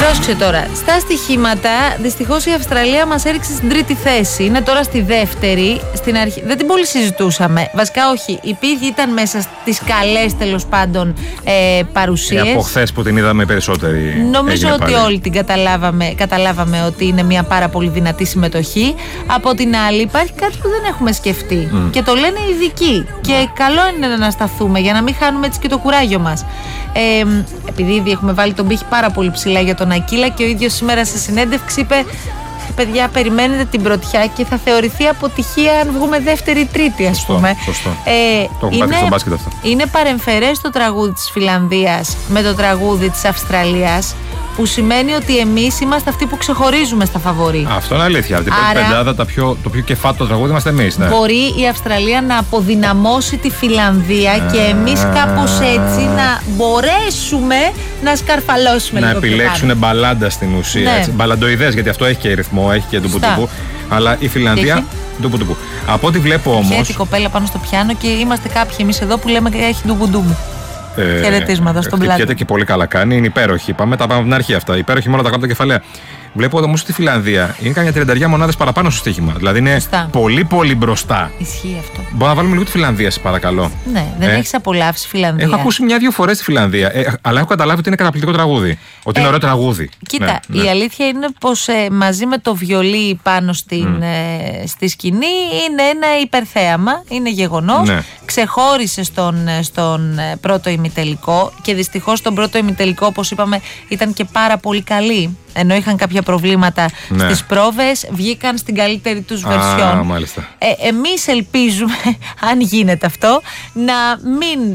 Πρόσεξε τώρα. Στα στοιχήματα, δυστυχώς η Αυστραλία μας έριξε στην τρίτη θέση. Είναι τώρα στη δεύτερη. Στην αρχή δεν την πολύ συζητούσαμε. Βασικά, όχι. Ήταν μέσα στις καλές, τέλος πάντων, παρουσίες. Από χθες που την είδαμε περισσότερη. Νομίζω ότι όλοι την καταλάβαμε ότι είναι μια πάρα πολύ δυνατή συμμετοχή. Από την άλλη, υπάρχει κάτι που δεν έχουμε σκεφτεί. Και το λένε οι ειδικοί. Και καλό είναι να ανασταθούμε για να μην χάνουμε έτσι και το κουράγιο μας. Επειδή ήδη έχουμε βάλει τον πύχη πάρα πολύ ψηλά για τον Ακύλα και ο ίδιος σήμερα σε συνέντευξη είπε: παιδιά, περιμένετε την πρωτιά και θα θεωρηθεί αποτυχία αν βγούμε δεύτερη ή τρίτη, ας πούμε. Σωστό. Το έχουμε πάθει στο μπάσκετ αυτό. Είναι παρεμφερές το τραγούδι της Φιλανδίας με το τραγούδι της Αυστραλίας, που σημαίνει ότι εμείς είμαστε αυτοί που ξεχωρίζουμε στα φαβορί. Αυτό είναι αλήθεια. Από την πρώτη πεντάδα το πιο κεφάτο τραγούδι είμαστε εμείς. Ναι. Μπορεί η Αυστραλία να αποδυναμώσει τη Φιλανδία και εμείς κάπως έτσι να μπορέσουμε να σκαρφαλώσουμε λίγο. Να επιλέξουν μπαλάντα στην ουσία. Ναι. Μπαλαντοειδές, γιατί αυτό έχει και ρυθμό, έχει και ντουπου. Αλλά η Φιλανδία. Ντουπου. Από ό,τι βλέπω όμως. Έχει κοπέλα πάνω στο πιάνο και είμαστε κάποιοι εμείς εδώ που λέμε έχει ντουπου. Χαιρετίσματα στον πλάτη. Χτυπιέται και πολύ καλά κάνει, είναι υπέροχη. Πάμε από την αρχή αυτά. Υπέροχη μόνο τα κάτω κεφαλαία. Βλέπω όμως ότι η Φιλανδία είναι καμιά 30 μονάδες παραπάνω στο στοίχημα. Δηλαδή είναι πολύ πολύ μπροστά. Ισχύει αυτό. Μπορούμε να βάλουμε λίγο τη Φιλανδία, σε παρακαλώ. Ναι, δεν έχεις απολαύσει Φιλανδία. Έχω ακούσει μια-δύο φορές τη Φιλανδία. Αλλά έχω καταλάβει ότι είναι καταπληκτικό τραγούδι. Ότι είναι ωραίο τραγούδι. Κοίτα, η αλήθεια είναι πως μαζί με το βιολί πάνω στη σκηνή είναι ένα υπερθέαμα. Είναι γεγονός. Ναι. Ξεχώρισε στον πρώτο ημιτελικό και δυστυχώς στον πρώτο ημιτελικό, όπως είπαμε, ήταν και πάρα πολύ καλή. Ενώ είχαν κάποια προβλήματα στις πρόβες, βγήκαν στην καλύτερη τους βερσιόν. Εμείς ελπίζουμε, αν γίνεται αυτό, να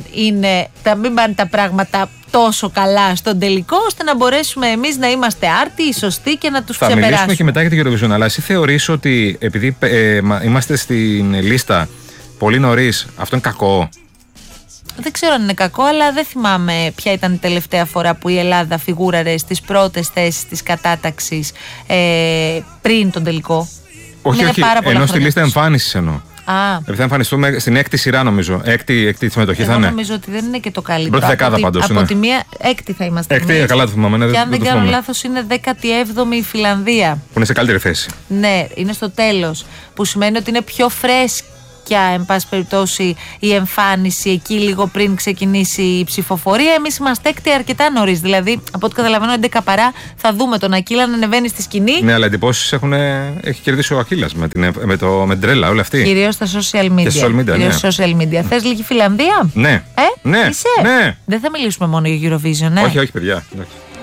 μην πάνε τα πράγματα τόσο καλά στον τελικό, ώστε να μπορέσουμε εμείς να είμαστε άρτιοι, σωστοί και να τους ξεπεράσουμε. Θα μιλήσουμε και μετά για την Eurovision, αλλά εσύ θεωρείς ότι επειδή είμαστε στην λίστα πολύ νωρίς, αυτό είναι κακό? Δεν ξέρω αν είναι κακό, αλλά δεν θυμάμαι ποια ήταν η τελευταία φορά που η Ελλάδα φιγούραρε στις πρώτες θέσεις της κατάταξης πριν τον τελικό. Όχι, ενώ στη λίστα εμφάνισης εννοώ. Θα εμφανιστούμε στην έκτη σειρά, νομίζω. Έκτη συμμετοχή θα είναι. Νομίζω ότι δεν είναι και το καλύτερο. Πρώτη δεκάδα πάντως. Από τη μία, έκτη θα είμαστε. Έκτη, καλά το θυμάμαι. Και αν δεν κάνω λάθος, είναι 17η η Φιλανδία. Που είναι σε καλύτερη θέση. Ναι, είναι στο τέλος. Που σημαίνει ότι είναι πιο φρέσκη. Και εν πάση περιπτώσει η εμφάνιση εκεί λίγο πριν ξεκινήσει η ψηφοφορία. Εμείς είμαστε έκτη αρκετά νωρίς. Δηλαδή, από ό,τι καταλαβαίνω, 11 παρά θα δούμε τον Ακύλα να ανεβαίνει στη σκηνή. Ναι, αλλά εντυπώσεις έχει κερδίσει ο Ακύλας με την τρέλα, όλη αυτή. Κυρίως στα social media. Θες λίγη Φιλανδία? Ναι. Είσαι? Ναι. Δεν θα μιλήσουμε μόνο για Eurovision, ναι. Όχι, παιδιά.